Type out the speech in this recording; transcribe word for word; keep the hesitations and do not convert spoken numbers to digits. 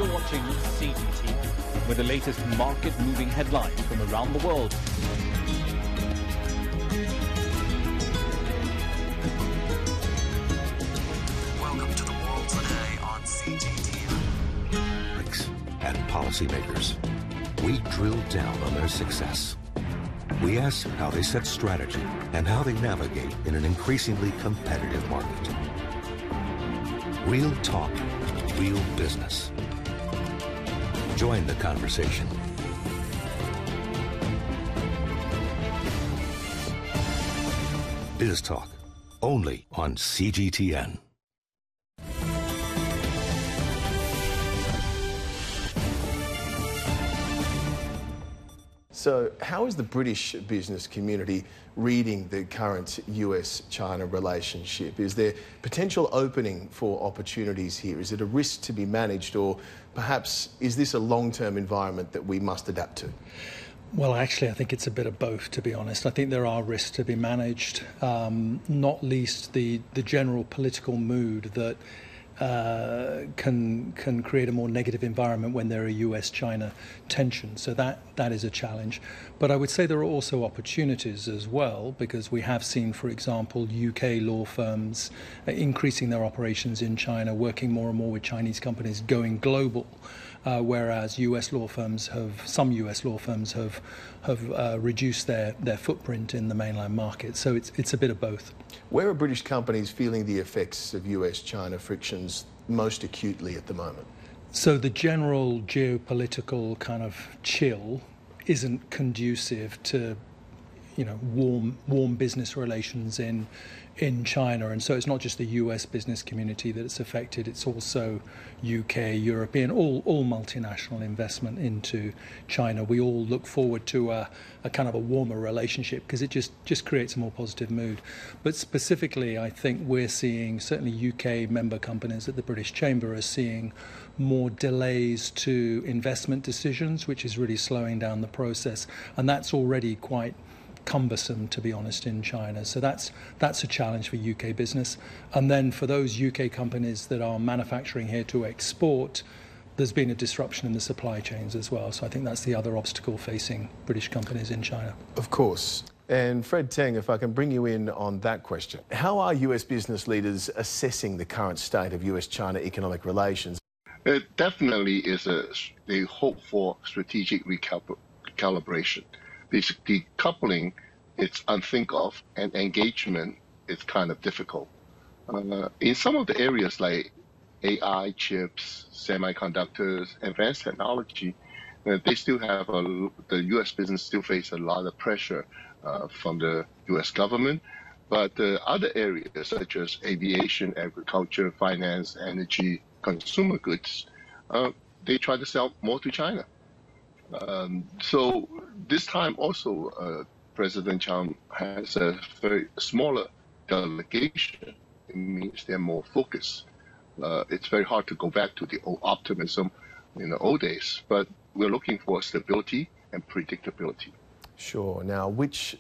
You're watching C G T with the latest market-moving headlines from around the world. Welcome to the world today on C G T. And policymakers, we drill down on their success. We ask how they set strategy and how they navigate in an increasingly competitive market. Real talk, real business. Join the conversation. Biz Talk, only on C G T N. So how is the British business community reading the current U S China relationship? Is there potential opening for opportunities here? Is it a risk to be managed, or perhaps is this a long-term environment that we must adapt to? Well, actually, I think it's a bit of both, to be honest. I think there are risks to be managed, um, not least the, the general political mood that Uh, can can create a more negative environment when there are U S China tensions. So that that is a challenge. But I would say there are also opportunities as well, because we have seen, for example, U K law firms increasing their operations in China, working more and more with Chinese companies, going global. Uh, whereas U S law firms have, some U S law firms have have uh, reduced their, their footprint in the mainland market. So it's it's a bit of both. Where are British companies feeling the effects of U S China frictions most acutely at the moment? So the general geopolitical kind of chill isn't conducive to, you know, warm warm business relations in in China. And so it's not just the U S business community that it's affected, it's also U K, European, all, all multinational investment into China. We all look forward to a, a kind of a warmer relationship because it just, just creates a more positive mood. But specifically, I think we're seeing, certainly U K member companies at the British Chamber are seeing more delays to investment decisions, which is really slowing down the process. And that's already quite cumbersome, to be honest, in China. So that's that's a challenge for U K business. And then for those U K companies that are manufacturing here to export, there's been a disruption in the supply chains as well. So I think that's the other obstacle facing British companies in China. Of course. And Fred Teng, if I can bring you in on that question. How are U S business leaders assessing the current state of U S China economic relations? It definitely is a, they hope for strategic recalibration. This decoupling, it's unthink of, and engagement is kind of difficult. Uh, in some of the areas like A I, chips, semiconductors, advanced technology, uh, they still have a, the U S business still face a lot of pressure uh, from the U S government. But uh, other areas such as aviation, agriculture, finance, energy, consumer goods, uh, they try to sell more to China. Um, so this time also, uh, President Chang has a very smaller delegation. It means they're more focused. Uh, it's very hard to go back to the old optimism in the old days, but we're looking for stability and predictability. Sure. Now, which